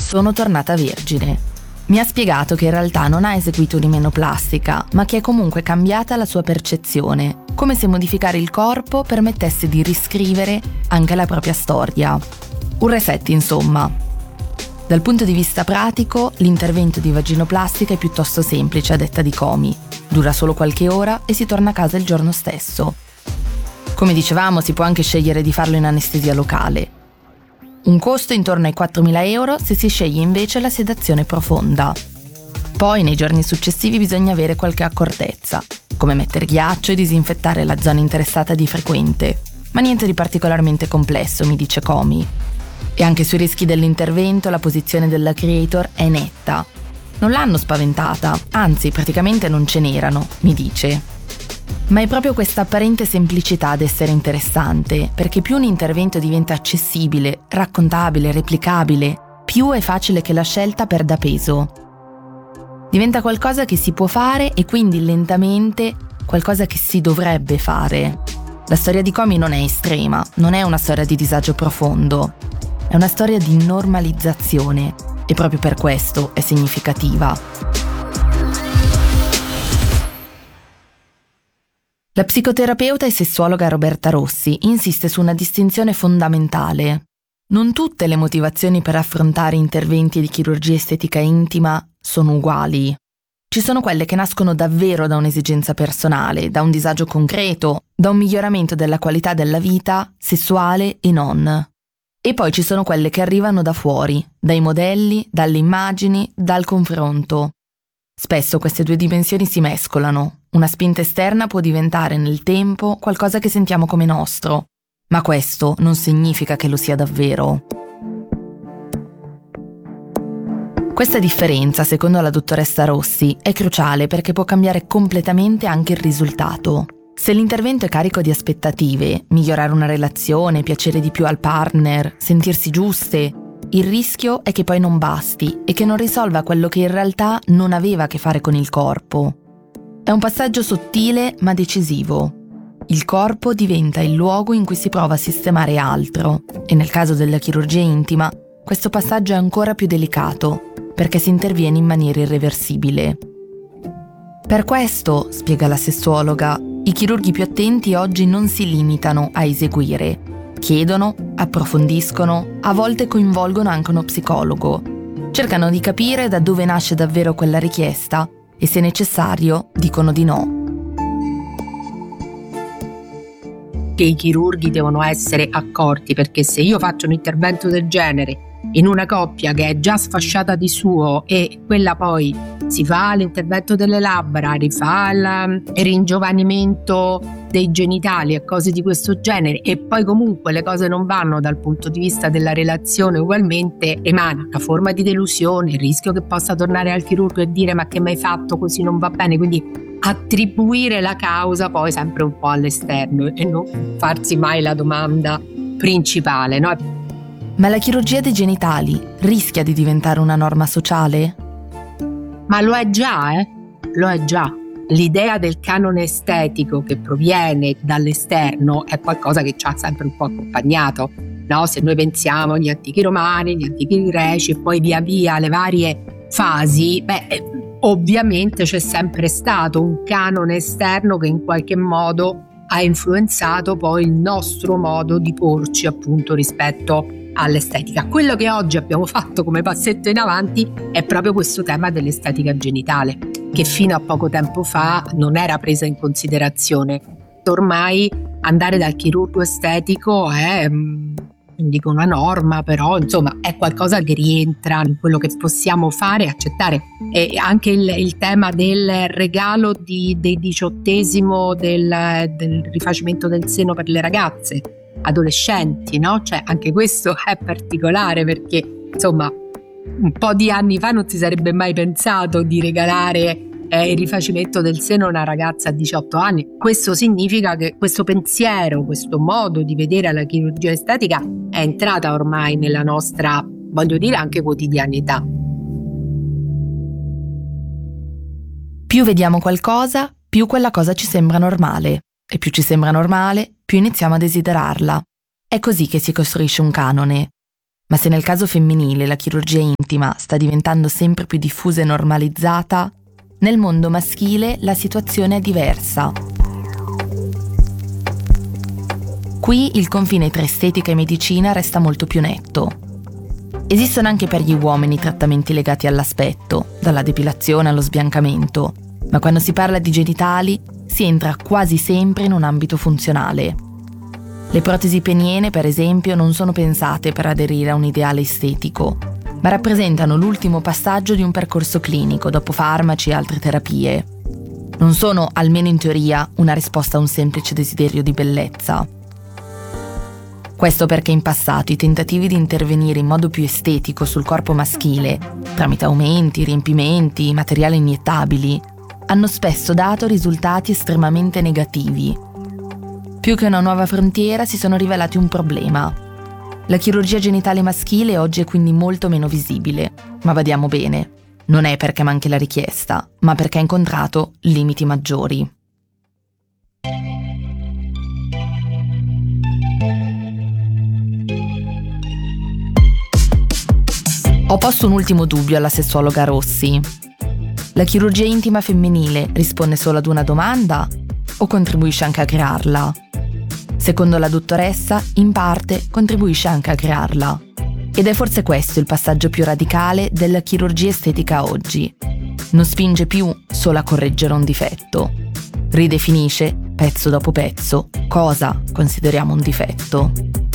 sono tornata vergine. Mi ha spiegato che in realtà non ha eseguito rimenoplastica, ma che è comunque cambiata la sua percezione, come se modificare il corpo permettesse di riscrivere anche la propria storia. Un reset, insomma. Dal punto di vista pratico, l'intervento di vaginoplastica è piuttosto semplice, a detta di Comi. Dura solo qualche ora e si torna a casa il giorno stesso. Come dicevamo, si può anche scegliere di farlo in anestesia locale. Un costo intorno ai 4.000 euro se si sceglie invece la sedazione profonda. Poi nei giorni successivi bisogna avere qualche accortezza, come mettere ghiaccio e disinfettare la zona interessata di frequente, ma niente di particolarmente complesso, mi dice Comi. E anche sui rischi dell'intervento la posizione della creator è netta. Non l'hanno spaventata, anzi praticamente non ce n'erano, mi dice. Ma è proprio questa apparente semplicità ad essere interessante, perché più un intervento diventa accessibile, raccontabile, replicabile, più è facile che la scelta perda peso. Diventa qualcosa che si può fare e quindi lentamente qualcosa che si dovrebbe fare. La storia di Comi non è estrema, non è una storia di disagio profondo, è una storia di normalizzazione e proprio per questo è significativa. La psicoterapeuta e sessuologa Roberta Rossi insiste su una distinzione fondamentale. Non tutte le motivazioni per affrontare interventi di chirurgia estetica intima sono uguali. Ci sono quelle che nascono davvero da un'esigenza personale, da un disagio concreto, da un miglioramento della qualità della vita, sessuale e non. E poi ci sono quelle che arrivano da fuori, dai modelli, dalle immagini, dal confronto. Spesso queste due dimensioni si mescolano. Una spinta esterna può diventare nel tempo qualcosa che sentiamo come nostro, ma questo non significa che lo sia davvero. Questa differenza, secondo la dottoressa Rossi, è cruciale perché può cambiare completamente anche il risultato. Se l'intervento è carico di aspettative, migliorare una relazione, piacere di più al partner, sentirsi giuste, il rischio è che poi non basti e che non risolva quello che in realtà non aveva a che fare con il corpo. È un passaggio sottile ma decisivo. Il corpo diventa il luogo in cui si prova a sistemare altro e nel caso della chirurgia intima questo passaggio è ancora più delicato perché si interviene in maniera irreversibile. Per questo, spiega la sessuologa, i chirurghi più attenti oggi non si limitano a eseguire. Chiedono, approfondiscono, a volte coinvolgono anche uno psicologo. Cercano di capire da dove nasce davvero quella richiesta e se necessario dicono di no. Che i chirurghi devono essere accorti, perché se io faccio un intervento del genere in una coppia che è già sfasciata di suo e quella poi si fa l'intervento delle labbra, rifà il ringiovanimento dei genitali e cose di questo genere e poi comunque le cose non vanno dal punto di vista della relazione ugualmente, emana una forma di delusione, il rischio che possa tornare al chirurgo e dire ma che mi hai fatto, così non va bene, quindi attribuire la causa poi sempre un po' all'esterno e non farsi mai la domanda principale, no? Ma la chirurgia dei genitali rischia di diventare una norma sociale? Ma lo è già, Lo è già. L'idea del canone estetico che proviene dall'esterno è qualcosa che ci ha sempre un po' accompagnato, no? Se noi pensiamo agli antichi romani, agli antichi greci e poi via via alle varie fasi, ovviamente c'è sempre stato un canone esterno che in qualche modo ha influenzato poi il nostro modo di porci appunto rispetto all'estetica. Quello che oggi abbiamo fatto come passetto in avanti è proprio questo tema dell'estetica genitale, che fino a poco tempo fa non era presa in considerazione. Ormai andare dal chirurgo estetico è, non dico una norma, però insomma è qualcosa che rientra in quello che possiamo fare e accettare. E anche il tema del regalo del 18° del rifacimento del seno per le ragazze adolescenti, no? Cioè anche questo è particolare perché insomma un po' di anni fa non si sarebbe mai pensato di regalare il rifacimento del seno a una ragazza a 18 anni. Questo significa che questo pensiero, questo modo di vedere la chirurgia estetica è entrata ormai nella nostra, voglio dire, anche quotidianità. Più vediamo qualcosa, più quella cosa ci sembra normale. E più ci sembra normale, più iniziamo a desiderarla. È così che si costruisce un canone. Ma se nel caso femminile la chirurgia intima intima sta diventando sempre più diffusa e normalizzata, nel mondo maschile la situazione è diversa. Qui il confine tra estetica e medicina resta molto più netto. Esistono anche per gli uomini trattamenti legati all'aspetto, dalla depilazione allo sbiancamento, ma quando si parla di genitali si entra quasi sempre in un ambito funzionale. Le protesi peniene, per esempio, non sono pensate per aderire a un ideale estetico, ma rappresentano l'ultimo passaggio di un percorso clinico dopo farmaci e altre terapie. Non sono, almeno in teoria, una risposta a un semplice desiderio di bellezza. Questo perché in passato i tentativi di intervenire in modo più estetico sul corpo maschile, tramite aumenti, riempimenti, materiali iniettabili, hanno spesso dato risultati estremamente negativi. Più che una nuova frontiera si sono rivelati un problema. La chirurgia genitale maschile oggi è quindi molto meno visibile, ma badiamo bene, non è perché manchi la richiesta, ma perché ha incontrato limiti maggiori. Ho posto un ultimo dubbio alla sessuologa Rossi. La chirurgia intima femminile risponde solo ad una domanda o contribuisce anche a crearla? Secondo la dottoressa, in parte contribuisce anche a crearla. Ed è forse questo il passaggio più radicale della chirurgia estetica oggi. Non spinge più solo a correggere un difetto. Ridefinisce, pezzo dopo pezzo, cosa consideriamo un difetto.